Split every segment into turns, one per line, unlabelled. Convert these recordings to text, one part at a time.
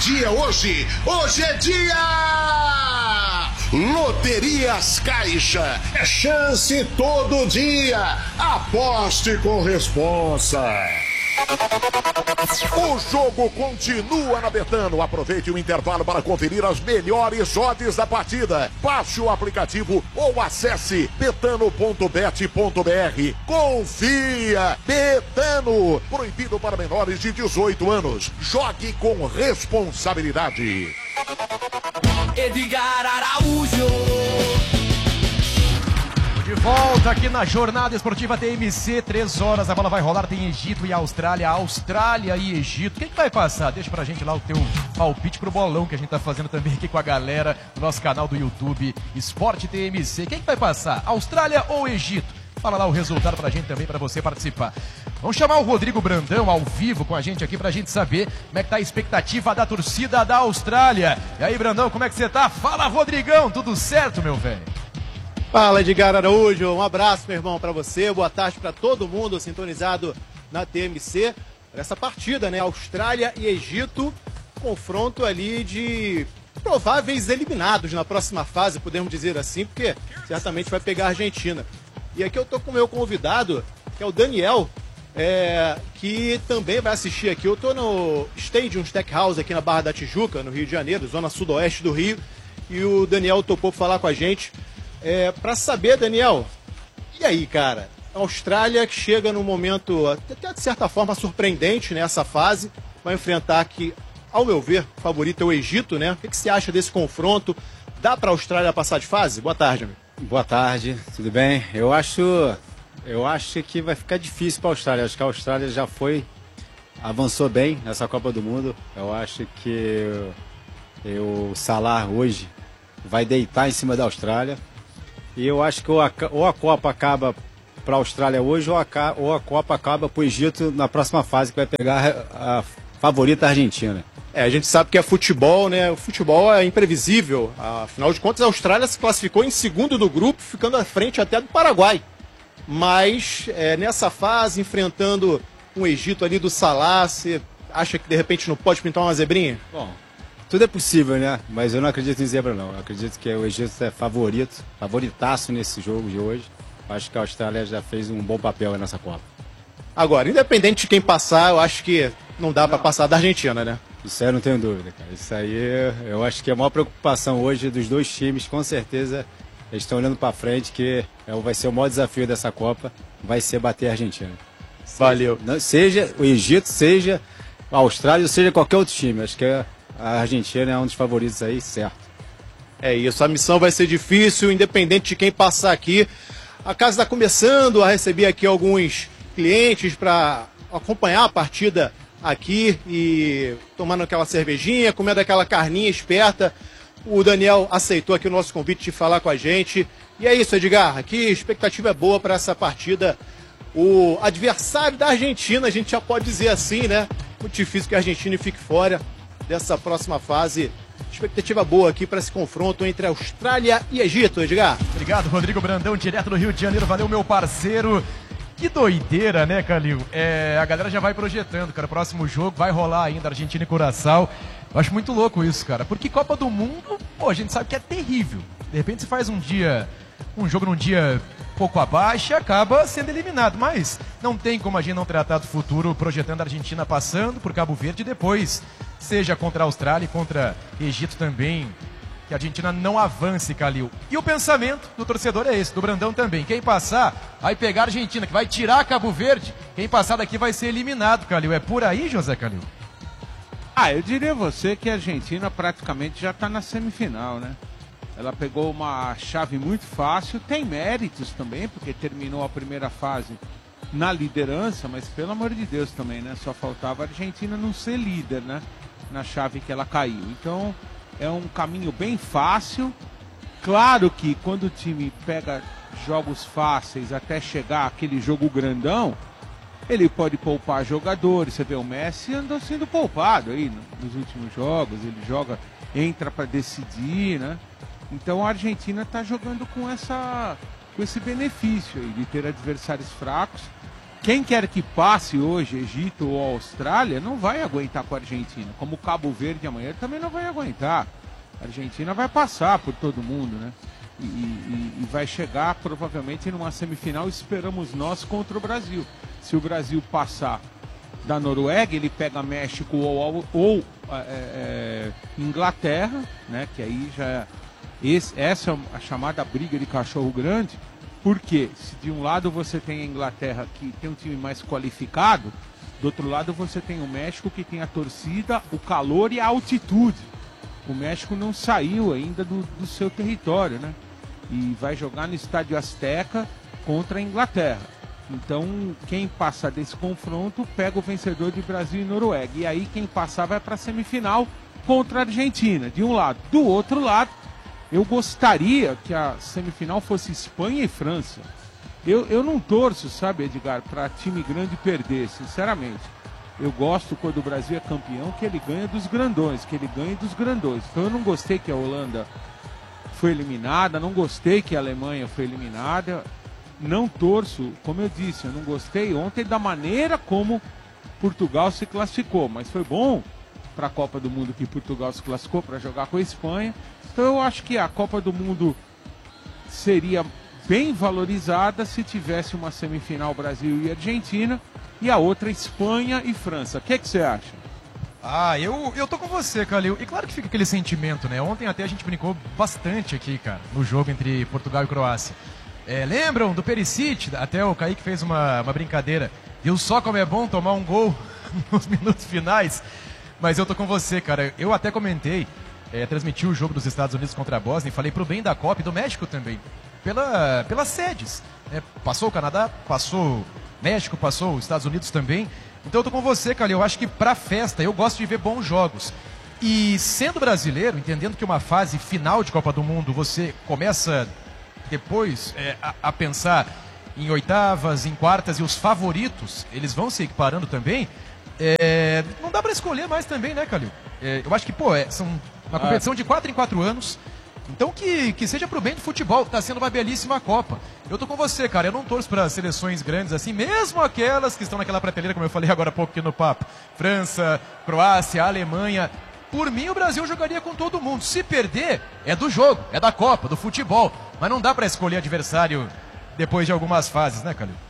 Hoje é dia! Loterias Caixa, é chance todo dia. Aposte com responsa. O jogo continua na Betano. Aproveite o intervalo para conferir as melhores odds da partida. Baixe o aplicativo ou acesse betano.bet.br. Confia! Betano. Proibido para menores de 18 anos. Jogue com responsabilidade.
Edgar Araújo.
De volta aqui na Jornada Esportiva TMC, 3 horas, a bola vai rolar, tem Egito e Austrália, Austrália e Egito. Quem que vai passar? Deixa pra gente lá o teu palpite pro bolão que a gente tá fazendo também aqui com a galera do nosso canal do YouTube, Esporte TMC. Quem que vai passar? Austrália ou Egito? Fala lá o resultado pra gente também, pra você participar. Vamos chamar o Rodrigo Brandão ao vivo com a gente aqui pra gente saber como é que tá a expectativa da torcida da Austrália. E aí, Brandão, como é que você tá? Fala, Rodrigão, tudo certo, meu velho?
Fala, Edgar Araújo, um abraço, meu irmão, para você, boa tarde para todo mundo sintonizado na TMC, para essa partida, né, Austrália e Egito, confronto ali de prováveis eliminados na próxima fase, podemos dizer assim, porque certamente vai pegar a Argentina. E aqui eu tô com o meu convidado, que é o Daniel, que também vai assistir aqui. Eu tô no Stadium Stackhouse aqui na Barra da Tijuca, no Rio de Janeiro, zona sudoeste do Rio, e o Daniel topou falar com a gente. Para saber, Daniel, e aí, cara? A Austrália que chega num momento até de certa forma surpreendente nessa fase, vai enfrentar aqui, ao meu ver, o favorito é o Egito, né? O que você acha desse confronto? Dá para a Austrália passar de fase? Boa tarde, amigo.
Boa tarde, tudo bem? Eu acho que vai ficar difícil para a Austrália. Acho que a Austrália já avançou bem nessa Copa do Mundo. Eu acho que o Salah hoje vai deitar em cima da Austrália. E eu acho que ou a Copa acaba para a Austrália hoje ou a Copa acaba para o Egito na próxima fase, que vai pegar a favorita Argentina.
A gente sabe que é futebol, né? O futebol é imprevisível. Afinal de contas, a Austrália se classificou em segundo do grupo, ficando à frente até do Paraguai. Mas nessa fase, enfrentando um Egito ali do Salah, você acha que de repente não pode pintar uma zebrinha?
Bom, tudo é possível, né? Mas eu não acredito em zebra, não. Eu acredito que o Egito é favoritaço nesse jogo de hoje. Acho que a Austrália já fez um bom papel nessa Copa.
Agora, independente de quem passar, eu acho que não dá para passar da Argentina, né?
Isso aí eu não tenho dúvida, cara. Isso aí eu acho que a maior preocupação hoje dos dois times, com certeza, eles estão olhando para frente, que vai ser o maior desafio dessa Copa, vai ser bater a Argentina.
Valeu.
Seja o Egito, seja a Austrália, ou seja qualquer outro time. Acho que a Argentina é um dos favoritos aí, certo.
É isso, a missão vai ser difícil, independente de quem passar aqui. A casa está começando a receber aqui alguns clientes para acompanhar a partida aqui e tomando aquela cervejinha, comendo aquela carninha esperta. O Daniel aceitou aqui o nosso convite de falar com a gente. E é isso, Edgar, aqui a expectativa é boa para essa partida. O adversário da Argentina, a gente já pode dizer assim, né? Muito difícil que a Argentina fique fora dessa próxima fase. Expectativa boa aqui para esse confronto entre Austrália e Egito, Edgar.
Obrigado, Rodrigo Brandão, direto do Rio de Janeiro. Valeu, meu parceiro. Que doideira, né, Calil? A galera já vai projetando, cara. O próximo jogo vai rolar ainda, Argentina e Curaçao. Eu acho muito louco isso, cara. Porque Copa do Mundo, a gente sabe que é terrível. De repente você faz um jogo num dia pouco abaixo e acaba sendo eliminado. Mas não tem como a gente não tratar do futuro projetando a Argentina passando por Cabo Verde e depois, seja contra a Austrália e contra Egito também, que a Argentina não avance, Calil. E o pensamento do torcedor é esse, do Brandão também. Quem passar vai pegar a Argentina, que vai tirar Cabo Verde. Quem passar daqui vai ser eliminado, Calil. É por aí, José Calil?
Eu diria a você que a Argentina praticamente já está na semifinal, né? Ela pegou uma chave muito fácil, tem méritos também, porque terminou a primeira fase na liderança, mas pelo amor de Deus também, né? Só faltava a Argentina não ser líder, né? Na chave que ela caiu. Então, é um caminho bem fácil. Claro que quando o time pega jogos fáceis até chegar aquele jogo grandão, ele pode poupar jogadores. Você vê, o Messi andou sendo poupado aí nos últimos jogos, ele entra para decidir, né? Então a Argentina está jogando com esse benefício aí de ter adversários fracos. quem quer que passe hoje, Egito ou Austrália, não vai aguentar com a Argentina. Como o Cabo Verde amanhã também não vai aguentar. A Argentina vai passar por todo mundo, né? E vai chegar provavelmente numa semifinal, esperamos nós, contra o Brasil. Se o Brasil passar da Noruega, ele pega México ou Inglaterra, né? Que aí já essa é a chamada briga de cachorro grande. Porque se de um lado você tem a Inglaterra, que tem um time mais qualificado, do outro lado você tem o México, que tem a torcida, o calor e a altitude. O México não saiu ainda do seu território, né? E vai jogar no Estádio Azteca contra a Inglaterra. Então, quem passar desse confronto pega o vencedor de Brasil e Noruega. E aí quem passar vai para a semifinal contra a Argentina, de um lado. Do outro lado, eu gostaria que a semifinal fosse Espanha e França. Eu não torço, sabe, Edgar, para time grande perder, sinceramente. Eu gosto quando o Brasil é campeão, que ele ganha dos grandões, Então eu não gostei que a Holanda foi eliminada, não gostei que a Alemanha foi eliminada. Não torço, como eu disse, eu não gostei ontem da maneira como Portugal se classificou, mas foi bom para a Copa do Mundo que Portugal se classificou para jogar com a Espanha. Então eu acho que a Copa do Mundo seria bem valorizada se tivesse uma semifinal Brasil e Argentina e a outra Espanha e França. O que você acha?
Ah, eu tô com você, Calil. E claro que fica aquele sentimento, né? Ontem até a gente brincou bastante aqui, cara, no jogo entre Portugal e Croácia. Lembram do Perisic? Até o Kaique fez uma brincadeira. Viu só como é bom tomar um gol nos minutos finais? Mas eu tô com você, cara. Eu até comentei, transmiti o jogo dos Estados Unidos contra a Bósnia e falei pro bem da Copa e do México também. Pelas sedes. Passou o Canadá, passou o México, passou os Estados Unidos também. Então eu tô com você, Calil. Eu acho que pra festa eu gosto de ver bons jogos. E sendo brasileiro, entendendo que uma fase final de Copa do Mundo você começa depois a pensar em oitavas, em quartas, e os favoritos, eles vão se equiparando também, não dá pra escolher mais também, né, Calil? Eu acho que, são uma competição de 4 em 4 anos, então que seja pro bem do futebol, tá sendo uma belíssima Copa. Eu tô com você, cara, eu não torço para seleções grandes assim, mesmo aquelas que estão naquela prateleira, como eu falei agora há pouco aqui no papo, França, Croácia, Alemanha. Por mim, o Brasil jogaria com todo mundo. Se perder, é do jogo, é da Copa, do futebol. Mas não dá para escolher adversário depois de algumas fases, né, Calil?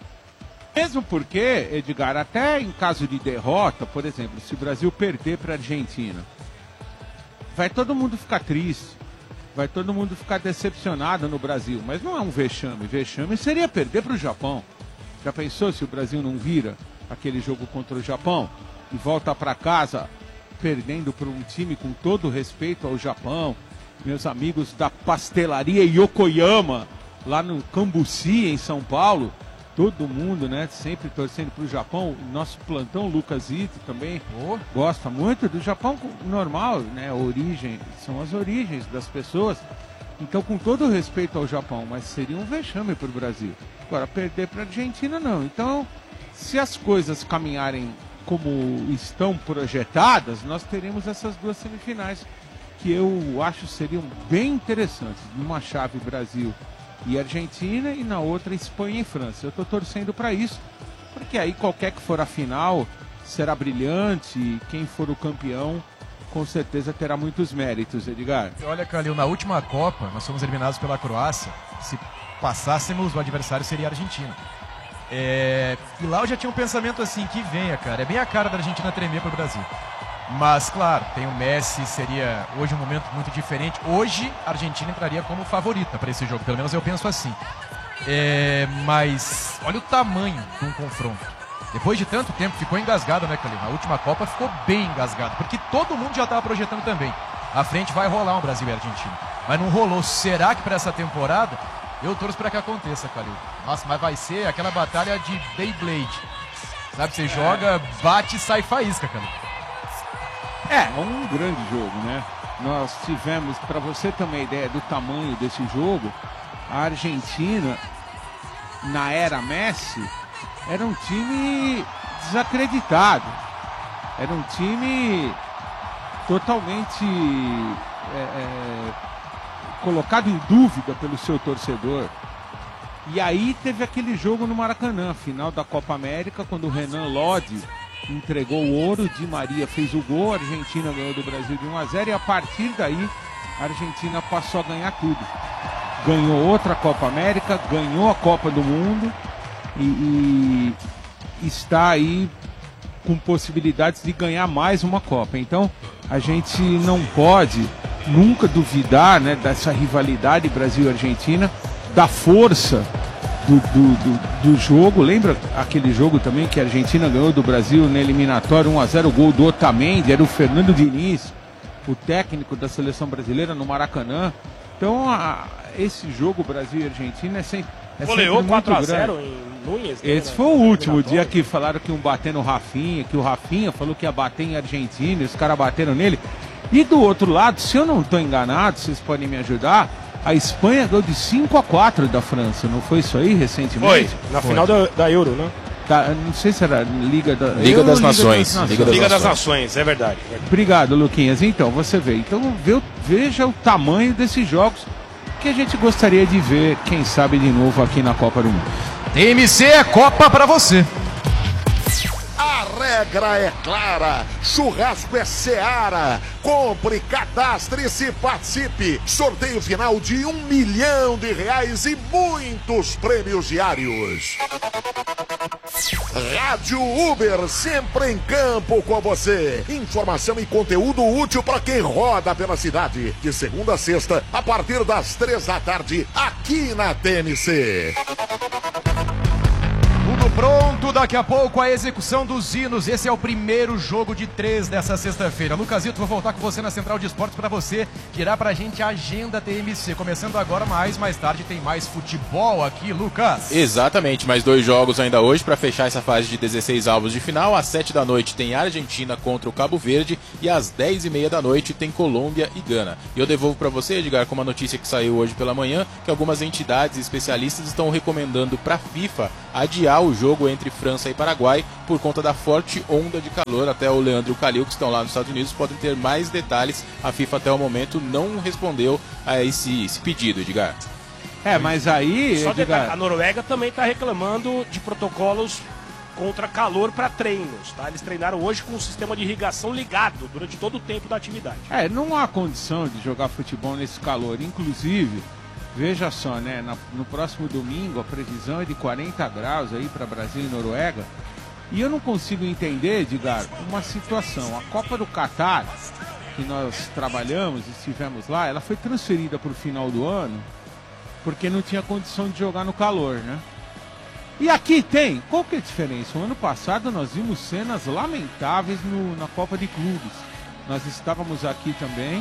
Mesmo porque, Edgar, até em caso de derrota, por exemplo, se o Brasil perder para a Argentina, vai todo mundo ficar triste, vai todo mundo ficar decepcionado no Brasil. Mas não é um vexame. Vexame seria perder para o Japão. Já pensou se o Brasil não vira aquele jogo contra o Japão e volta para casa perdendo para um time com todo respeito ao Japão? Meus amigos da pastelaria Yokoyama, lá no Cambuci, em São Paulo, todo mundo, né, sempre torcendo para o Japão. Nosso plantão, Lucas Ito, também gosta muito do Japão normal, né, origem, são as origens das pessoas. Então, com todo respeito ao Japão, mas seria um vexame para o Brasil. Agora, perder para a Argentina, não. Então, se as coisas caminharem como estão projetadas, nós teremos essas duas semifinais que eu acho seriam bem interessantes, numa chave Brasil e Argentina e na outra Espanha e França. Eu estou torcendo para isso, porque aí qualquer que for a final será brilhante e quem for o campeão com certeza terá muitos méritos, Edgar.
Olha, Calil, na última Copa nós fomos eliminados pela Croácia. Se passássemos, o adversário seria a Argentina. E lá eu já tinha um pensamento assim, que venha, cara. É bem a cara da Argentina tremer pro Brasil. Mas, claro, tem o Messi, seria hoje um momento muito diferente. Hoje a Argentina entraria como favorita para esse jogo, pelo menos eu penso assim. Mas olha o tamanho de um confronto. Depois de tanto tempo, ficou engasgado, né, Calil? Na última Copa ficou bem engasgado, porque todo mundo já estava projetando também. À frente vai rolar um Brasil e Argentina. Mas não rolou. Será que para essa temporada? Eu torço para que aconteça, Calil. Nossa, mas vai ser aquela batalha de Beyblade. Sabe, você joga, bate e sai faísca, Calil.
É um grande jogo, né? Nós tivemos, para você ter uma ideia do tamanho desse jogo, a Argentina, na era Messi, era um time desacreditado. Era um time totalmente colocado em dúvida pelo seu torcedor. E aí teve aquele jogo no Maracanã, final da Copa América, quando o Renan Lodi entregou o ouro, Di Maria fez o gol, a Argentina ganhou do Brasil de 1-0 e a partir daí a Argentina passou a ganhar tudo. Ganhou outra Copa América, ganhou a Copa do Mundo e está aí com possibilidades de ganhar mais uma Copa. Então a gente não pode nunca duvidar, né, dessa rivalidade Brasil-Argentina, da força do jogo. Lembra aquele jogo também que a Argentina ganhou do Brasil na eliminatória 1-0, o gol do Otamendi, era o Fernando Diniz, o técnico da seleção brasileira no Maracanã. Então esse jogo Brasil e Argentina é sempre
goleou
muito
4-0 em Núñez.
Esse foi o último dia que falaram que iam bater no Rafinha, que o Rafinha falou que ia bater em Argentina, e os caras bateram nele. E do outro lado, se eu não estou enganado, vocês podem me ajudar, a Espanha ganhou de 5-4 da França, não foi isso aí recentemente?
Foi, na final da Euro, né?
Não sei se era Liga
das Nações.
Liga das Nações, é verdade.
Obrigado, Luquinhas. Então, você vê. Então, veja o tamanho desses jogos que a gente gostaria de ver, quem sabe, de novo aqui na Copa do Mundo.
TMC é Copa pra você.
A regra é clara, churrasco é Seara. Compre, cadastre-se, participe. Sorteio final de R$1 milhão e muitos prêmios diários. Rádio Uber, sempre em campo com você. Informação e conteúdo útil para quem roda pela cidade. De segunda a sexta, a partir das 3 da tarde, aqui na TMC.
Tudo pronto, daqui a pouco a execução dos hinos. Esse é o primeiro jogo de 3 dessa sexta-feira. Lucasito, vou voltar com você na Central de Esportes para você tirar pra gente a agenda TMC. Começando agora, mais tarde tem mais futebol aqui, Lucas.
Exatamente, mais 2 jogos ainda hoje para fechar essa fase de 16 avos de final. Às 7 da noite tem Argentina contra o Cabo Verde e às 10h30 da noite tem Colômbia e Gana. E eu devolvo para você, Edgar, com uma notícia que saiu hoje pela manhã, que algumas entidades e especialistas estão recomendando para a FIFA adiar o jogo entre França e Paraguai por conta da forte onda de calor. Até o Leandro e o Calil, que estão lá nos Estados Unidos, podem ter mais detalhes. A FIFA até o momento não respondeu a esse pedido, Edgar.
Mas aí,
só
Edgar...
a Noruega também está reclamando de protocolos contra calor para treinos, tá? Eles treinaram hoje com o sistema de irrigação ligado durante todo o tempo da atividade.
Não há condição de jogar futebol nesse calor. Inclusive, veja só, né? No próximo domingo a previsão é de 40 graus aí para Brasil e Noruega. E eu não consigo entender, Edgar, uma situação. A Copa do Catar, que nós trabalhamos e estivemos lá, ela foi transferida para o final do ano porque não tinha condição de jogar no calor, né? E aqui tem. Qual que é a diferença? O ano passado nós vimos cenas lamentáveis na Copa de Clubes. Nós estávamos aqui também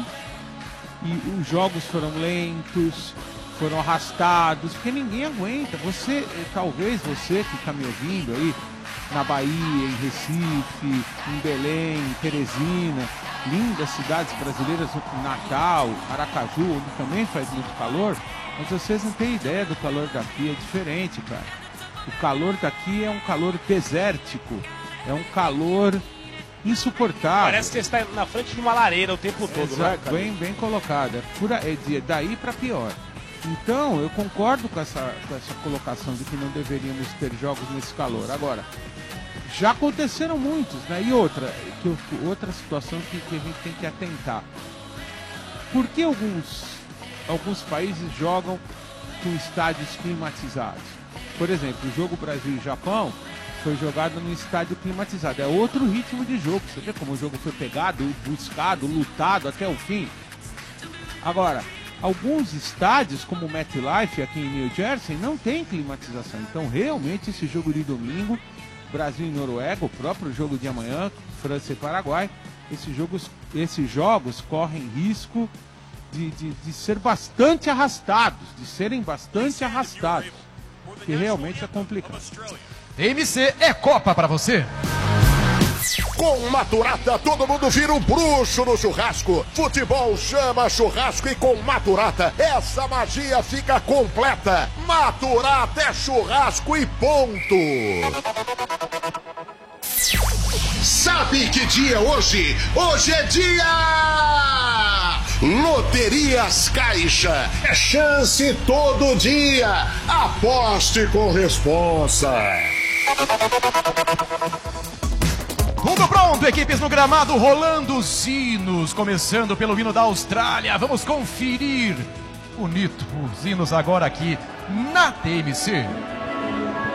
e os jogos foram lentos, foram arrastados, porque ninguém aguenta. Talvez você que está me ouvindo aí, na Bahia, em Recife, em Belém, em Teresina, lindas cidades brasileiras, Natal, Aracaju, onde também faz muito calor, mas vocês não têm ideia do calor daqui, é diferente, cara. O calor daqui é um calor desértico, é um calor insuportável.
Parece que você está na frente de uma lareira o tempo todo, né, cara?
Bem colocado, é daí para pior. Então, eu concordo com essa colocação de que não deveríamos ter jogos nesse calor. Agora, já aconteceram muitos, né? E outra situação que a gente tem que atentar. Por que alguns países jogam com estádios climatizados? Por exemplo, o jogo Brasil e Japão foi jogado num estádio climatizado. É outro ritmo de jogo. Você vê como o jogo foi pegado, buscado, lutado até o fim. Agora, alguns estádios, como o MetLife aqui em New Jersey, não tem climatização. Então, realmente, esse jogo de domingo, Brasil e Noruega, o próprio jogo de amanhã, França e Paraguai, esses jogos correm risco de ser bastante arrastados, que realmente é complicado.
TMC é Copa pra você.
Com Maturata, todo mundo vira um bruxo no churrasco. Futebol chama churrasco e com Maturata, essa magia fica completa. Maturata é churrasco e ponto. Sabe que dia é hoje? Hoje é dia... Loterias Caixa. É chance todo dia. Aposte com responsa.
Tudo pronto, equipes no gramado, rolando os hinos, começando pelo hino da Austrália. Vamos conferir bonito os hinos agora aqui na TMC.